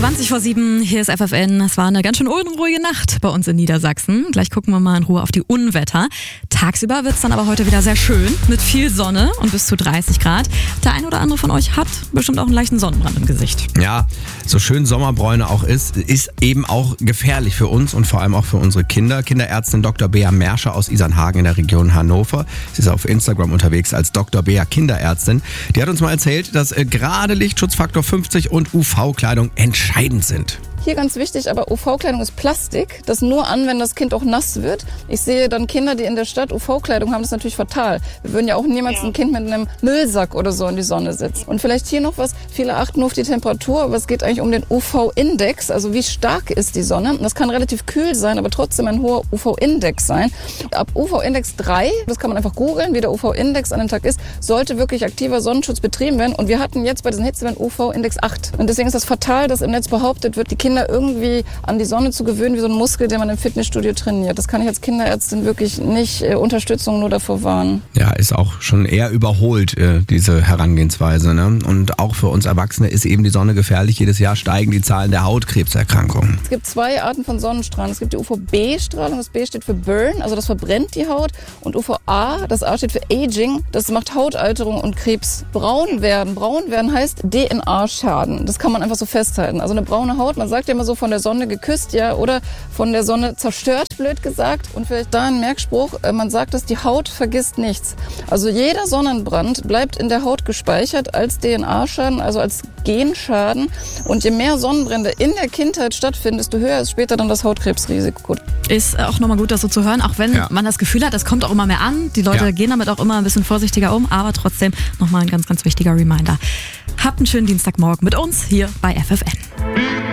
7:20, hier ist FFN. Es war eine ganz schön unruhige Nacht bei uns in Niedersachsen. Gleich gucken wir mal in Ruhe auf die Unwetter. Tagsüber wird es dann aber heute wieder sehr schön mit viel Sonne und bis zu 30 Grad. Der ein oder andere von euch hat bestimmt auch einen leichten Sonnenbrand im Gesicht. Ja, so schön Sommerbräune auch ist eben auch gefährlich für uns und vor allem auch für unsere Kinder. Kinderärztin Dr. Bea Merscher aus Isernhagen in der Region Hannover. Sie ist auf Instagram unterwegs als Dr. Bea Kinderärztin. Die hat uns mal erzählt, dass gerade Lichtschutzfaktor 50 und UV-Kleidung entscheidend sind. Hier ganz wichtig, aber UV-Kleidung ist Plastik, das nur an, wenn das Kind auch nass wird. Ich sehe dann Kinder, die in der Stadt UV-Kleidung haben, das ist natürlich fatal. Wir würden ja auch niemals ein Kind mit einem Müllsack oder so in die Sonne setzen. Und vielleicht hier noch was, viele achten nur auf die Temperatur, aber es geht eigentlich um den UV-Index, also wie stark ist die Sonne. Das kann relativ kühl sein, aber trotzdem ein hoher UV-Index sein. Ab UV-Index 3, das kann man einfach googeln, wie der UV-Index an den Tag ist, sollte wirklich aktiver Sonnenschutz betrieben werden. Und wir hatten jetzt bei diesen Hitzewellen UV-Index 8. Und deswegen ist das fatal, dass im Netz behauptet wird, die Kinder irgendwie an die Sonne zu gewöhnen, wie so ein Muskel, den man im Fitnessstudio trainiert. Das kann ich als Kinderärztin wirklich nicht Unterstützung nur davor warnen. Ja, ist auch schon eher überholt, diese Herangehensweise. Ne? Und auch für uns Erwachsene ist eben die Sonne gefährlich. Jedes Jahr steigen die Zahlen der Hautkrebserkrankungen. Es gibt zwei Arten von Sonnenstrahlen. Es gibt die UVB-Strahlung, das B steht für Burn, also das verbrennt die Haut. Und UVA, das A steht für Aging, das macht Hautalterung und Krebs. Braun werden heißt DNA-Schaden. Das kann man einfach so festhalten. Also eine braune Haut, man sagt ja immer so von der Sonne geküsst, ja, oder von der Sonne zerstört, blöd gesagt. Und vielleicht da ein Merkspruch, man sagt, dass die Haut vergisst nichts. Also jeder Sonnenbrand bleibt in der Haut gespeichert als DNA-Schaden, also als Genschaden. Und je mehr Sonnenbrände in der Kindheit stattfinden, desto höher ist später dann das Hautkrebsrisiko. Ist auch nochmal gut, das so zu hören, auch wenn man das Gefühl hat, das kommt auch immer mehr an. Die Leute gehen damit auch immer ein bisschen vorsichtiger um, aber trotzdem nochmal ein ganz, ganz wichtiger Reminder. Habt einen schönen Dienstagmorgen mit uns hier bei FFN.